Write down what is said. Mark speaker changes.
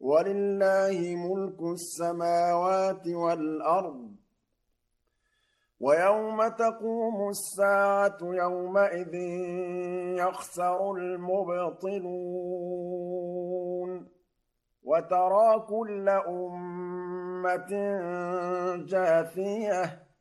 Speaker 1: وَلِلَّهِ مُلْكُ السَّمَاوَاتِ وَالْأَرْضِ ۚ وَيَوْمَ تَقُومُ السَّاعَةُ يَوْمَئِذٍ يَخْسَرُ الْمُبْطِلُونَ وَتَرَىٰ كُلَّ أُمَّةٍ جَاثِيَةً